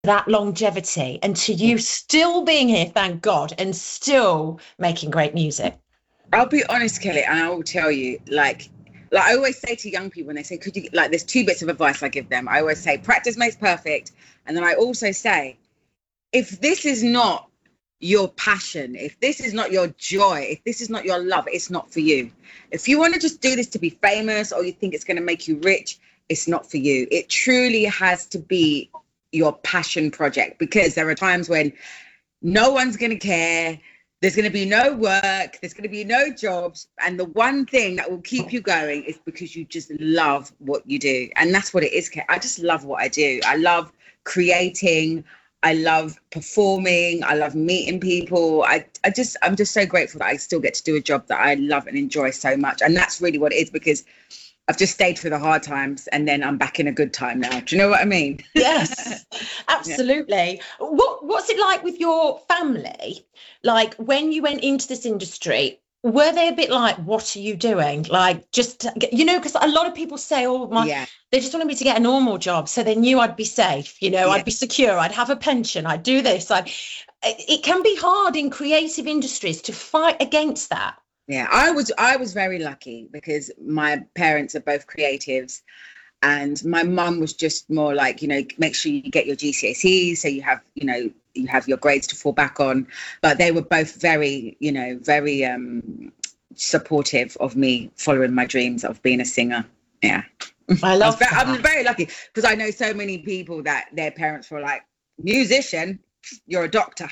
that longevity and to you still being here, thank God, and still making great music? I'll be honest, Kelly, and I will tell you, like I always say to young people when they say, could you, like, there's two bits of advice I give them. I always say, practice makes perfect. And then I also say, if this is not your passion, if this is not your joy, if this is not your love, it's not for you. If you want to just do this to be famous or you think it's going to make you rich, it's not for you. It truly has to be your passion project, because there are times when no one's going to care. There's going to be no work. There's going to be no jobs. And the one thing that will keep you going is because you just love what you do. And that's what it is. I just love what I do. I love creating. I love performing. I love meeting people. I'm just so grateful that I still get to do a job that I love and enjoy so much. And that's really what it is, because I've just stayed through the hard times and then I'm back in a good time now. Do you know what I mean? Yes, absolutely. Yeah. What's it like with your family? Like when you went into this industry, were they a bit like, what are you doing? Like, just, because a lot of people say, they just wanted me to get a normal job. So they knew I'd be safe, I'd be secure, I'd have a pension, I'd do this. It can be hard in creative industries to fight against that. Yeah, I was very lucky because my parents are both creatives, and my mum was just more like, make sure you get your GCSEs so you have, you have your grades to fall back on. But they were both very, very supportive of me following my dreams of being a singer. Yeah. I'm very lucky because I know so many people that their parents were like, musician, you're a doctor,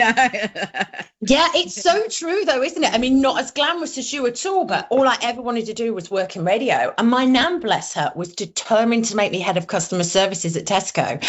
Yeah, it's so true though, isn't it? I mean, not as glamorous as you at all, but all I ever wanted to do was work in radio. And my nan, bless her, was determined to make me head of customer services at Tesco.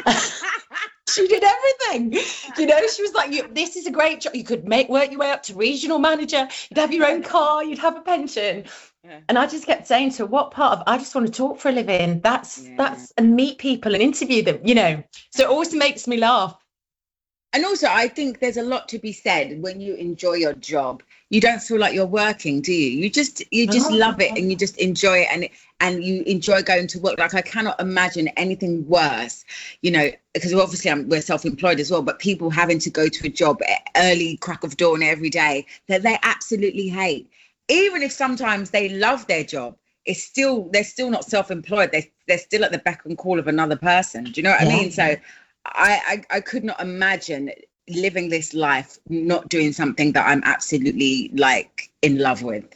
She did everything. She was like, this is a great job. You could work your way up to regional manager. You'd have your own car. You'd have a pension. Yeah. And I just kept saying to her, what part of, I just want to talk for a living. That's and meet people and interview them, So it always makes me laugh. And also, I think there's a lot to be said when you enjoy your job. You don't feel like you're working, do you? You just love it and you just enjoy it, and you enjoy going to work. Like, I cannot imagine anything worse, because obviously we're self-employed as well, but people having to go to a job at early crack of dawn every day that they absolutely hate. Even if sometimes they love their job, they're still not self-employed. They're still at the beck and call of another person. Do you know what I mean? So I could not imagine living this life not doing something that I'm absolutely in love with.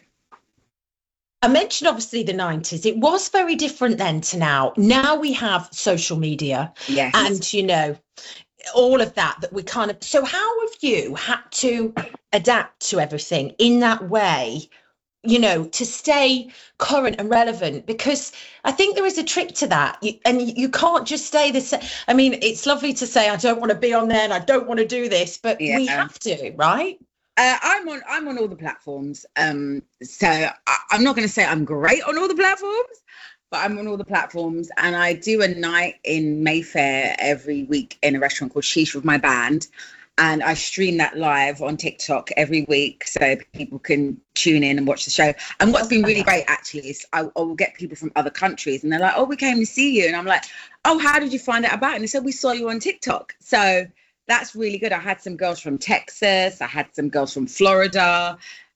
I mentioned obviously the 90s. It was very different then to now. Now we have social media, yes, and all of that we kind of. So how have you had to adapt to everything in that way? To stay current and relevant, because I think there is a trick to that, and you can't just stay the same. I mean, it's lovely to say I don't want to be on there and I don't want to do this, but we have to, right? I'm on all the platforms, so I'm not going to say I'm great on all the platforms, but I'm on all the platforms, and I do a night in Mayfair every week in a restaurant called Sheesh with my band. And I stream that live on TikTok every week so people can tune in and watch the show. And what's been really great, actually, is I will get people from other countries and they're like, oh, we came to see you. And I'm like, oh, how did you find out about it? And they said, we saw you on TikTok. So that's really good. I had some girls from Texas. I had some girls from Florida.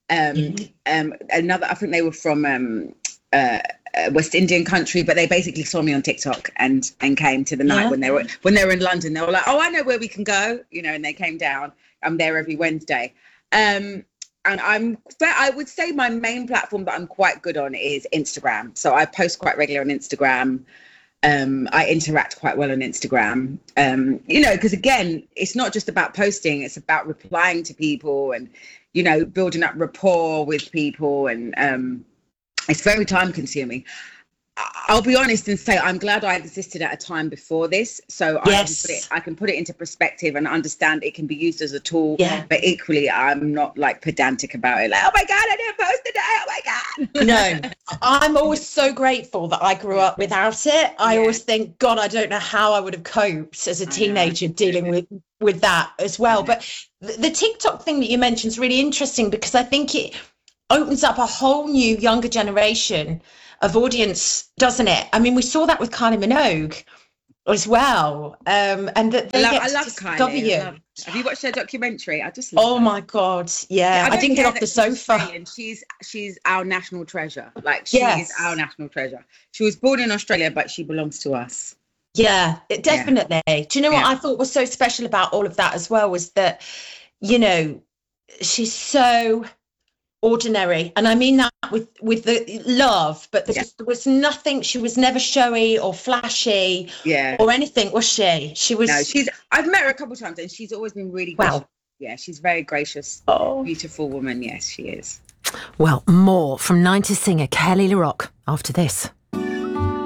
I think they were from West Indian country, but they basically saw me on TikTok and came to the night when they were in London. They were like, oh, I know where we can go, and they came down. I'm there every Wednesday. And I would say my main platform that I'm quite good on is Instagram. So I post quite regularly on Instagram. I interact quite well on Instagram, because again, it's not just about posting, it's about replying to people and, building up rapport with people, and it's very time consuming. I'll be honest and say I'm glad I existed at a time before this, so I can put it into perspective and understand it can be used as a tool. But equally, I'm not pedantic about it. Like, oh my God, I didn't post today. Oh my God. No, I'm always so grateful that I grew up without it. I always think, God, I don't know how I would have coped as a teenager dealing with that as well. But the TikTok thing that you mentioned is really interesting, because I think it opens up a whole new younger generation of audience, doesn't it? I mean, we saw that with Kylie Minogue. as well. And that they get I to love discover Kylie. you. Have you watched her documentary? I just love Oh her. my God. Yeah. I didn't get off the sofa. And she's our national treasure. Like, she is our national treasure. She was born in Australia, but she belongs to us. Yeah, definitely. Do you know what I thought was so special about all of that as well was that, you know, she's so ordinary, and I mean that with the love, but there was nothing. She was never showy or flashy, or anything, was she? She was. No, I've met her a couple of times, and she's always been really gracious. Wow. Yeah, she's very gracious, beautiful woman. Yes, she is. Well, more from 90s singer Kelly LaRoque after this.